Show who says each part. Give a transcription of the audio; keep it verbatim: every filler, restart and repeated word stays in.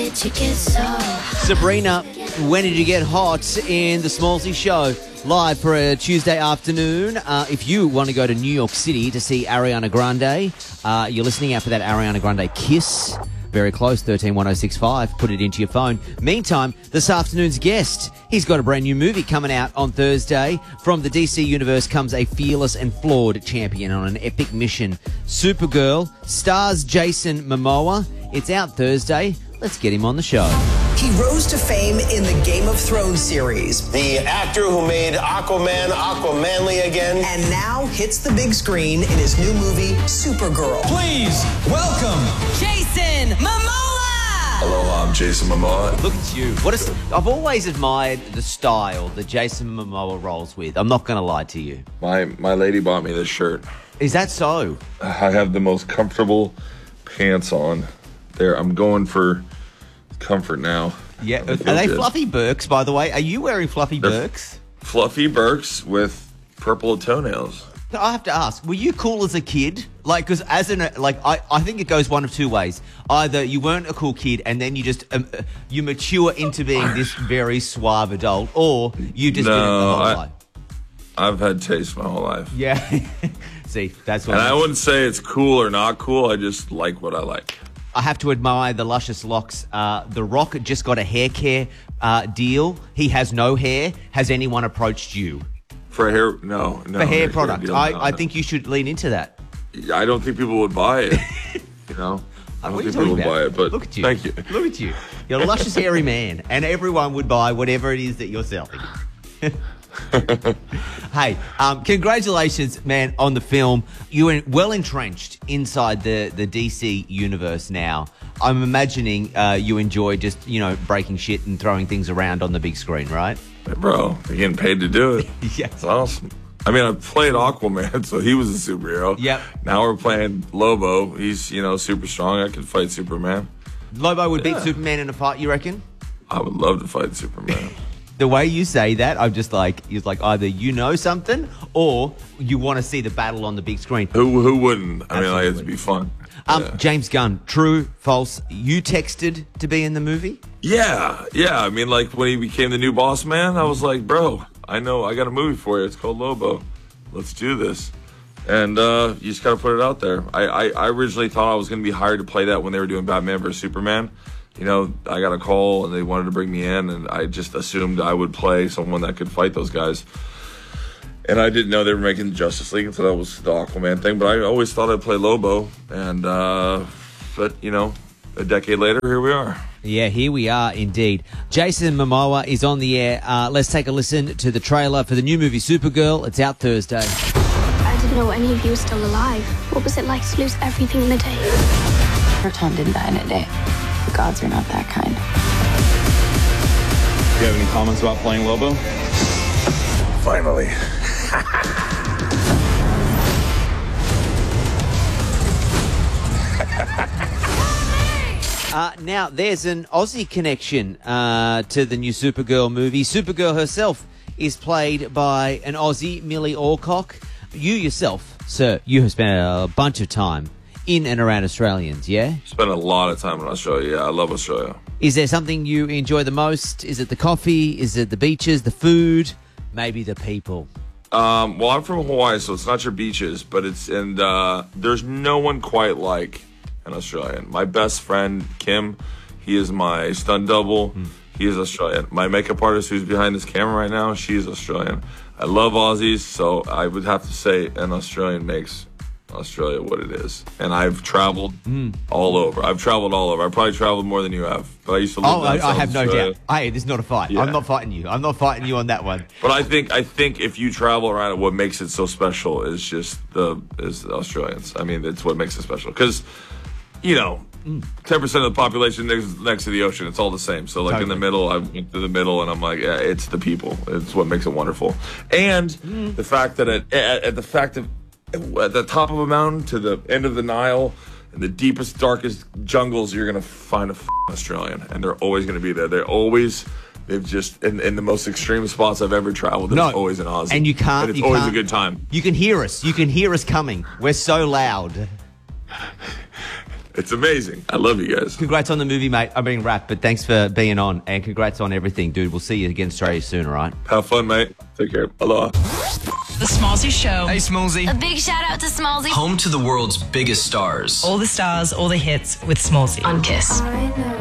Speaker 1: did you get so
Speaker 2: Sabrina, when did you get hot in the Smallsy Show? Live for a Tuesday afternoon. Uh, if you want to go to New York City to see Ariana Grande, uh, you're listening out for that Ariana Grande Kiss. Very close, thirteen one oh six five. Put it into your phone. Meantime, this afternoon's guest, he's got a brand new movie coming out on Thursday. From the D C universe comes a fearless and flawed champion on an epic mission. Supergirl stars Jason Momoa. It's out Thursday. Let's get him on the show.
Speaker 3: He rose to fame in the Game of Thrones series.
Speaker 4: The actor who made Aquaman Aquamanly again.
Speaker 3: And now hits the big screen in his new movie, Supergirl.
Speaker 5: Please welcome
Speaker 6: Jason Momoa!
Speaker 5: Hello, I'm Jason Momoa.
Speaker 2: Look at you. What is, I've always admired the style that Jason Momoa rolls with. I'm not going to lie to you.
Speaker 5: My my lady bought me this shirt.
Speaker 2: Is that so?
Speaker 5: I have the most comfortable pants on. There, I'm going for comfort now.
Speaker 2: Yeah.
Speaker 5: I
Speaker 2: Are
Speaker 5: feel
Speaker 2: they
Speaker 5: good.
Speaker 2: fluffy Birks, by the way? Are you wearing fluffy
Speaker 5: They're
Speaker 2: Birks?
Speaker 5: Fluffy Birks with purple toenails.
Speaker 2: I have to ask, were you cool as a kid? Like, because as an, like, I, I think it goes one of two ways. Either you weren't a cool kid and then you just, um, uh, you mature into being this very suave adult, or you just
Speaker 5: No,
Speaker 2: did it the whole
Speaker 5: I-
Speaker 2: life.
Speaker 5: I've had taste my whole life.
Speaker 2: Yeah. See, that's what
Speaker 5: And
Speaker 2: I,
Speaker 5: I wouldn't say it's cool or not cool. I just like what I like.
Speaker 2: I have to admire the luscious locks. Uh, the Rock just got a hair care uh, deal. He has no hair. Has anyone approached you?
Speaker 5: For hair, no. no
Speaker 2: For hair
Speaker 5: no,
Speaker 2: product.
Speaker 5: deal,
Speaker 2: I,
Speaker 5: no,
Speaker 2: I
Speaker 5: no.
Speaker 2: think you should lean into that.
Speaker 5: I don't think people would buy it. You know? I
Speaker 2: What
Speaker 5: don't
Speaker 2: are you
Speaker 5: think people
Speaker 2: talking
Speaker 5: would
Speaker 2: about?
Speaker 5: buy it, but
Speaker 2: Look at you.
Speaker 5: thank you.
Speaker 2: Look at you. You're a luscious, hairy man, and everyone would buy whatever it is that you're selling. Hey, um, congratulations, man, on the film. You're well entrenched inside the, the D C universe now. I'm imagining uh, you enjoy just, you know, breaking shit and throwing things around on the big screen, right?
Speaker 5: Bro, they're getting paid to do it.
Speaker 2: Yeah.
Speaker 5: It's awesome. I mean, I played Aquaman, so he was a superhero.
Speaker 2: Yep.
Speaker 5: Now we're playing Lobo. He's, you know, super strong. I could fight Superman.
Speaker 2: Lobo would beat
Speaker 5: Yeah.
Speaker 2: Superman in a fight, you reckon?
Speaker 5: I would love to fight Superman.
Speaker 2: The way you say that, I'm just like, it's like either you know something or you want to see the battle on the big screen.
Speaker 5: who who wouldn't? I mean, like, it'd
Speaker 2: Absolutely.
Speaker 5: be fun.
Speaker 2: Um,
Speaker 5: yeah.
Speaker 2: James Gunn, true, false? You texted to be in the movie?
Speaker 5: yeah, yeah. I mean, like, when he became the new boss man, I was like, bro, I know, I got a movie for you. It's called Lobo. Let's do this. And uh, you just got to put it out there. I, I, I originally thought I was going to be hired to play that when they were doing Batman versus Superman. You know, I got a call and they wanted to bring me in, and I just assumed I would play someone that could fight those guys. And I didn't know they were making Justice League until that was the Aquaman thing. But I always thought I'd play Lobo. And, uh, but, you know, a decade later, here we are.
Speaker 2: Yeah, here we are indeed. Jason Momoa is on the air. Uh, let's take a listen to the trailer for the new movie Supergirl. It's out Thursday.
Speaker 1: I didn't know any of you were still alive. What was it like to lose everything in a day?
Speaker 7: Krypton didn't die in a day. The gods are not that kind.
Speaker 8: Do you have any comments about playing Lobo?
Speaker 5: Finally.
Speaker 2: Uh, now, there's an Aussie connection uh, to the new Supergirl movie. Supergirl herself is played by an Aussie, Millie Alcock. You yourself, sir, you have spent a bunch of time in and around Australians, yeah?
Speaker 5: Spent a lot of time in Australia. Yeah, I love Australia.
Speaker 2: Is there something you enjoy the most? Is it the coffee? Is it the beaches, the food? Maybe the people?
Speaker 5: Um, well, I'm from Hawaii, so it's not your beaches, but it's, and uh, there's no one quite like an Australian. My best friend, Kim, he is my stunt double. Mm. He is Australian. My makeup artist who's behind this camera right now, she is Australian. I love Aussies, so I would have to say an Australian makes Australia what it is. And I've traveled mm. all over. I've traveled all over. I probably traveled more than you have. But I used to live
Speaker 2: Oh,
Speaker 5: down
Speaker 2: I,
Speaker 5: South
Speaker 2: I have no
Speaker 5: Australia.
Speaker 2: doubt. Hey, this is not a fight.
Speaker 5: Yeah.
Speaker 2: I'm not fighting you. I'm not fighting you on that one.
Speaker 5: But I think I think if you travel around it, what makes it so special is just the is the Australians. I mean, it's what makes it special. Because, you know, ten percent of the population next, next to the ocean, it's all the same. So, like,
Speaker 2: Totally.
Speaker 5: in the middle, I went to the middle, and I'm like, yeah, it's the people. It's what makes it wonderful. And
Speaker 2: Mm.
Speaker 5: the fact that at, at, at the fact of at the top of a mountain to the end of the Nile, in the deepest, darkest jungles, you're going to find a f- Australian. And they're always going to be there. They're always... They've just, in, in the most extreme spots I've ever traveled, there's
Speaker 2: No.
Speaker 5: always an Aussie.
Speaker 2: And you can't...
Speaker 5: And it's
Speaker 2: you
Speaker 5: always
Speaker 2: can't-
Speaker 5: a good time.
Speaker 2: You can hear us. You can hear us coming. We're so loud.
Speaker 5: It's amazing. I love you guys.
Speaker 2: Congrats on the movie, mate. I'm being wrapped, but thanks for being on, and congrats on everything, dude. We'll see you again in Australia soon, all right?
Speaker 5: Have fun, mate. Take care. Aloha.
Speaker 6: The Smallsy Show.
Speaker 9: Hey, Smallsy.
Speaker 10: A big shout out to Smallsy.
Speaker 9: Home to the world's biggest stars.
Speaker 6: All the stars, all the hits with Smallsy.
Speaker 10: On Kiss.